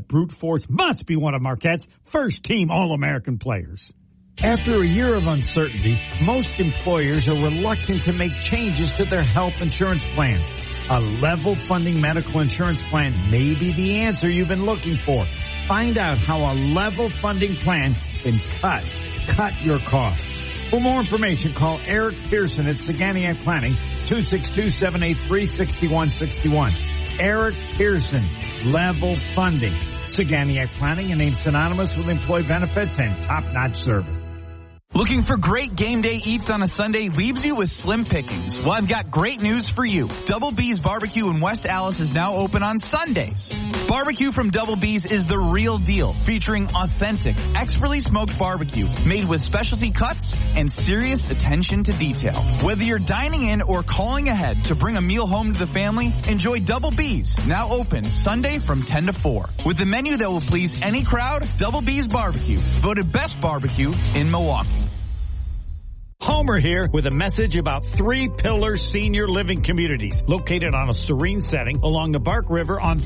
brute force must be one of Marquette's first-team All-American players. After a year of uncertainty, most employers are reluctant to make changes to their health insurance plans. A level funding medical insurance plan may be the answer you've been looking for. Find out how a level funding plan can cut your costs. For more information, call Eric Pearson at Saganiac Planning, 262-783-6161. Eric Pearson, level funding. Saganiac Planning, a name synonymous with employee benefits and top-notch service. Looking for great game day eats on a Sunday leaves you with slim pickings. Well, I've got great news for you. Double B's Barbecue in West Allis is now open on Sundays. Barbecue from Double B's is the real deal, featuring authentic, expertly smoked barbecue made with specialty cuts and serious attention to detail. Whether you're dining in or calling ahead to bring a meal home to the family, enjoy Double B's, now open Sunday from 10 to 4. With a menu that will please any crowd, Double B's Barbecue, voted best barbecue in Milwaukee. Homer here with a message about Three Pillars Senior Living Communities, located on a serene setting along the Bark River on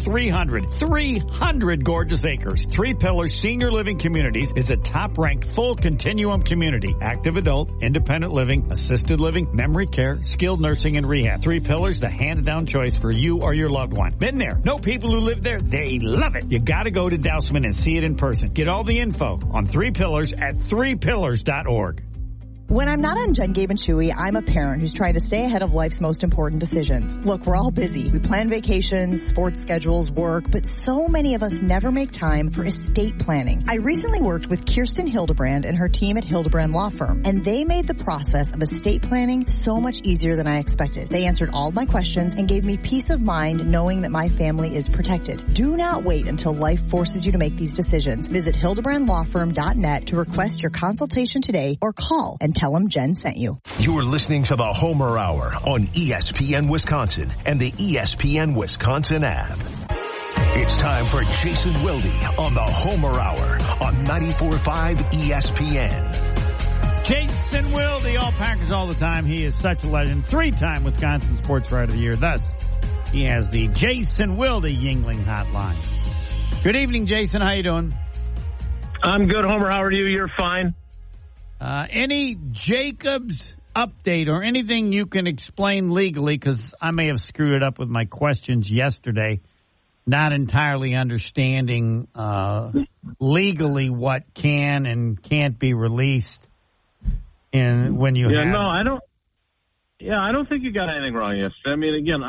300 gorgeous acres. Three Pillars Senior Living Communities is a top-ranked full continuum community. Active adult, independent living, assisted living, memory care, skilled nursing, and rehab. Three Pillars, the hands-down choice for you or your loved one. Been there. Know people who live there. They love it. You gotta go to Dousman and see it in person. Get all the info on Three Pillars at threepillars.org. When I'm not on Jen, Gabe, and Chewy, I'm a parent who's trying to stay ahead of life's most important decisions. Look, we're all busy. We plan vacations, sports schedules, work, but so many of us never make time for estate planning. I recently worked with Kirsten Hildebrand and her team at Hildebrand Law Firm, and they made the process of estate planning so much easier than I expected. They answered all of my questions and gave me peace of mind knowing that my family is protected. Do not wait until life forces you to make these decisions. Visit hildebrandlawfirm.net to request your consultation today or call and tell them Jen sent you. You're listening to the Homer Hour on ESPN Wisconsin and the ESPN Wisconsin app. It's time for Jason Wilde on the Homer Hour on 94.5 ESPN. Jason Wilde, all Packers all the time. He is such a legend. 3-time Wisconsin Sports Writer of the Year. Thus, he has the Jason Wilde Yingling Hotline. Good evening, Jason. How you doing? I'm good, Homer. How are you? You're fine. Any Jacobs update or anything you can explain legally, because I may have screwed it up with my questions yesterday, not entirely understanding legally what can and can't be released when you have... I don't think you got anything wrong yesterday. I mean, again,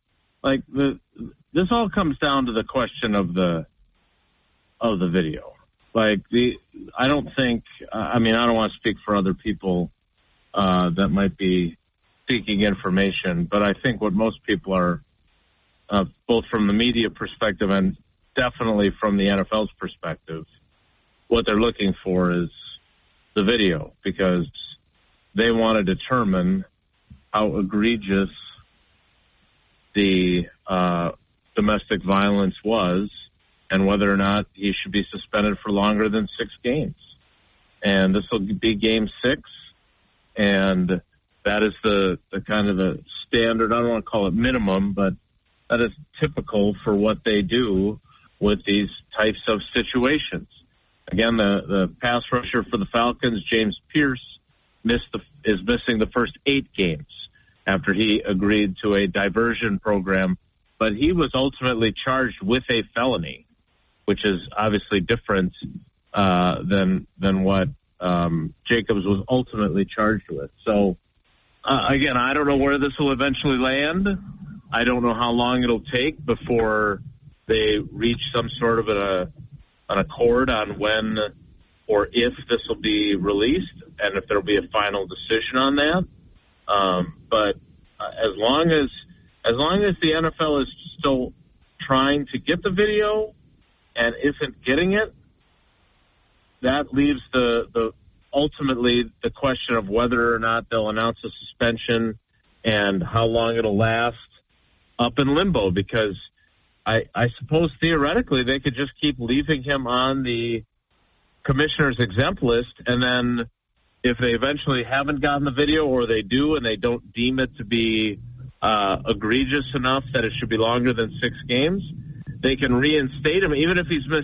this all comes down to the question of the video. I don't want to speak for other people that might be seeking information, but I think what most people are, both from the media perspective and definitely from the NFL's perspective, what they're looking for is the video, because they want to determine how egregious the domestic violence was and whether or not he should be suspended for longer than 6 games. And this will be game 6, and that is the kind of the standard, I don't want to call it minimum, but that is typical for what they do with these types of situations. Again, the pass rusher for the Falcons, James Pierce, is missing the first 8 games after he agreed to a diversion program, but he was ultimately charged with a felony, which is obviously different than what Jacobs was ultimately charged with. So, again, I don't know where this will eventually land. I don't know how long it'll take before they reach some sort of an accord on when or if this will be released and if there will be a final decision on that. But as long as the NFL is still trying to get the video and isn't getting it, that leaves the ultimately the question of whether or not they'll announce a suspension and how long it'll last up in limbo, because I suppose theoretically they could just keep leaving him on the commissioner's exempt list, and then if they eventually haven't gotten the video, or they do and they don't deem it to be egregious enough that it should be longer than 6 games, they can reinstate him even if he's missed